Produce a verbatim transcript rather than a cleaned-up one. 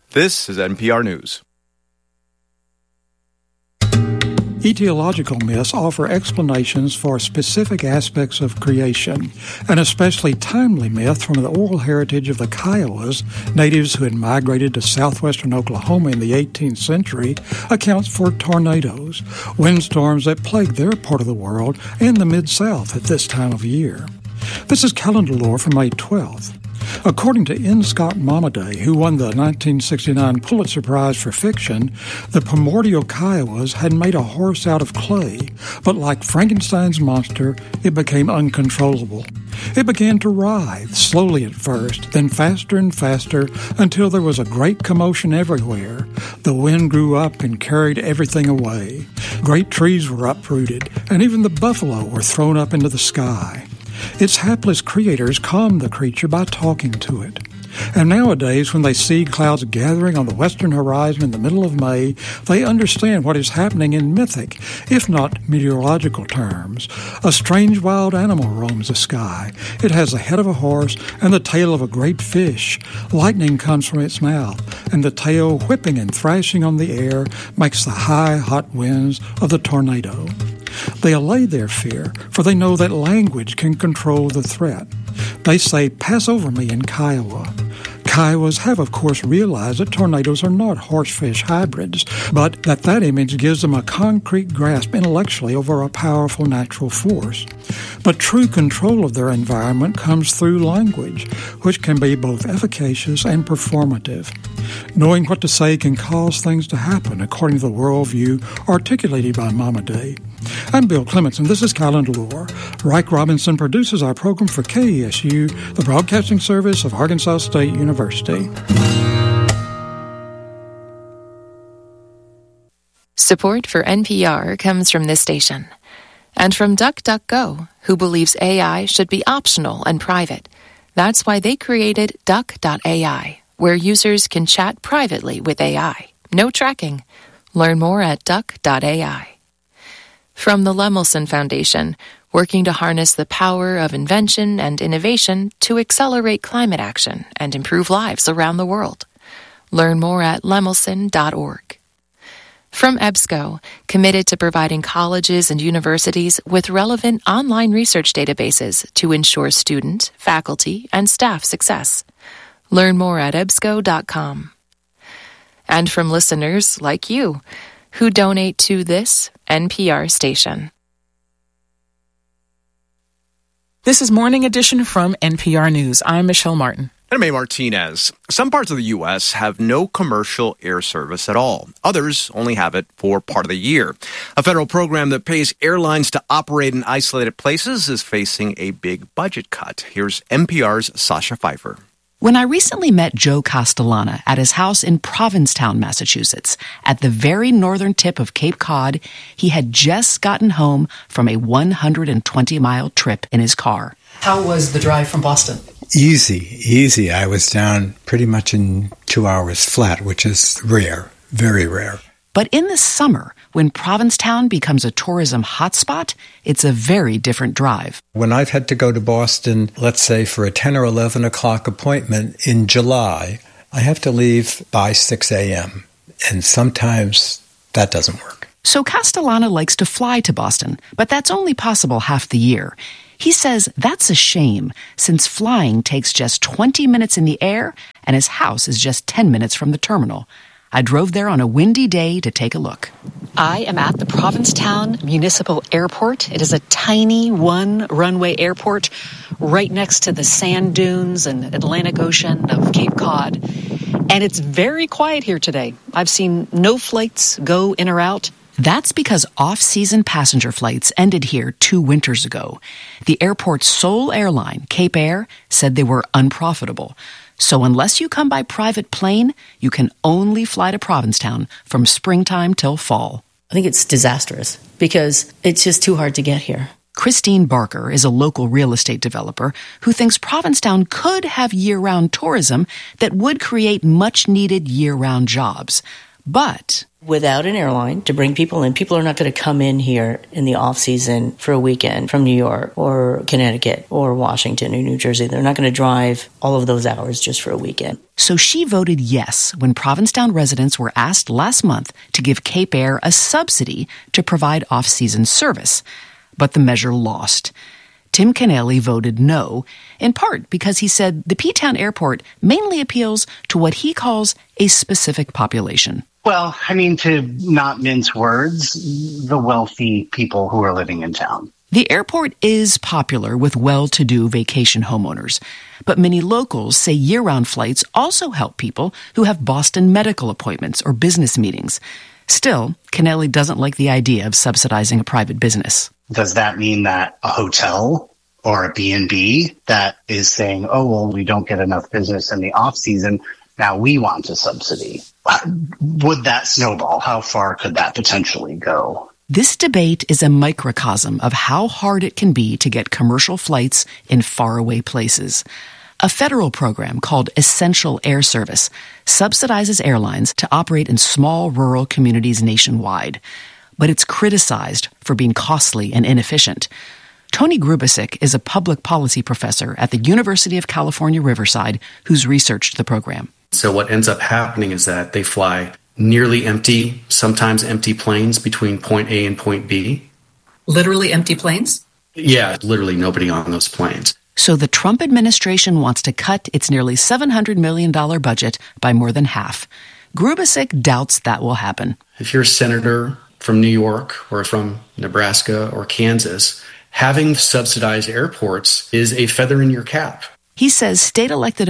This is N P R News. Etiological myths offer explanations for specific aspects of creation. An especially timely myth from the oral heritage of the Kiowas, natives who had migrated to southwestern Oklahoma in the eighteenth century, accounts for tornadoes, windstorms that plague their part of the world and the Mid-South at this time of year. This is calendar lore for May twelfth. According to N. Scott Momaday, who won the nineteen sixty-nine Pulitzer Prize for fiction, the primordial Kiowas had made a horse out of clay, but like Frankenstein's monster, it became uncontrollable. It began to writhe, slowly at first, then faster and faster, until there was a great commotion everywhere. The wind grew up and carried everything away. Great trees were uprooted, and even the buffalo were thrown up into the sky. Its hapless creators calmed the creature by talking to it. And nowadays, when they see clouds gathering on the western horizon in the middle of May, they understand what is happening in mythic, if not meteorological terms. A strange wild animal roams the sky. It has the head of a horse and the tail of a great fish. Lightning comes from its mouth, and the tail, whipping and thrashing on the air, makes the high, hot winds of the tornado. They allay their fear, for they know that language can control the threat. They say, "Pass over me" in Kiowa. Kiowas have, of course, realized that tornadoes are not horse-fish hybrids, but that that image gives them a concrete grasp intellectually over a powerful natural force. But true control of their environment comes through language, which can be both efficacious and performative. Knowing what to say can cause things to happen, according to the worldview articulated by Momaday. I'm Bill Clements, and this is Calendar Lore. Reich Robinson produces our program for K E S U, the broadcasting service of Arkansas State University. Support for N P R comes from this station and from DuckDuckGo, who believes A I should be optional and private. That's why they created Duck dot A I, where users can chat privately with A I. No tracking. Learn more at Duck dot A I. From the Lemelson Foundation, working to harness the power of invention and innovation to accelerate climate action and improve lives around the world. Learn more at lemelson dot org. From EBSCO, committed to providing colleges and universities with relevant online research databases to ensure student, faculty, and staff success. Learn more at ebsco dot com. And from listeners like you, who donate to this N P R station. This is Morning Edition from N P R News. I'm Michelle Martin. And I'm A. Martinez. Some parts of the U S have no commercial air service at all. Others only have it for part of the year. A federal program that pays airlines to operate in isolated places is facing a big budget cut. Here's N P R's Sasha Pfeiffer. When I recently met Joe Castellana at his house in Provincetown, Massachusetts, at the very northern tip of Cape Cod, he had just gotten home from a one hundred twenty mile trip in his car. How was the drive from Boston? Easy, easy. I was down pretty much in two hours flat, which is rare, very rare. But in the summer, when Provincetown becomes a tourism hotspot, it's a very different drive. When I've had to go to Boston, let's say for a ten or eleven o'clock appointment in July, I have to leave by six a.m. And sometimes that doesn't work. So Castellana likes to fly to Boston, but that's only possible half the year. He says that's a shame, since flying takes just twenty minutes in the air, and his house is just ten minutes from the terminal. I drove there on a windy day to take a look. I am at the Provincetown Municipal Airport. It is a tiny one-runway airport right next to the sand dunes and Atlantic Ocean of Cape Cod. And it's very quiet here today. I've seen no flights go in or out. That's because off-season passenger flights ended here two winters ago. The airport's sole airline, Cape Air, said they were unprofitable. So unless you come by private plane, you can only fly to Provincetown from springtime till fall. I think it's disastrous because it's just too hard to get here. Christine Barker is a local real estate developer who thinks Provincetown could have year-round tourism that would create much-needed year-round jobs. But without an airline to bring people in, people are not going to come in here in the off season for a weekend from New York or Connecticut or Washington or New Jersey. They're not going to drive all of those hours just for a weekend. So she voted yes when Provincetown residents were asked last month to give Cape Air a subsidy to provide off-season service. But the measure lost. Tim Kennelly voted no, in part because he said the P-Town airport mainly appeals to what he calls a specific population. Well, I mean, to not mince words, the wealthy people who are living in town. The airport is popular with well-to-do vacation homeowners, but many locals say year-round flights also help people who have Boston medical appointments or business meetings. Still, Kennelly doesn't like the idea of subsidizing a private business. Does that mean that a hotel or a B and B that is saying, oh, well, we don't get enough business in the off season, now we want a subsidy? Would that snowball? How far could that potentially go? This debate is a microcosm of how hard it can be to get commercial flights in faraway places. A federal program called Essential Air Service subsidizes airlines to operate in small rural communities nationwide, but it's criticized for being costly and inefficient. Tony Grubasic is a public policy professor at the University of California, Riverside, who's researched the program. So what ends up happening is that they fly nearly empty, sometimes empty planes between point A and point B. Literally empty planes? Yeah, literally nobody on those planes. So the Trump administration wants to cut its nearly seven hundred million dollars budget by more than half. Grubasic doubts that will happen. If you're a senator from New York or from Nebraska or Kansas, having subsidized airports is a feather in your cap. He says state elected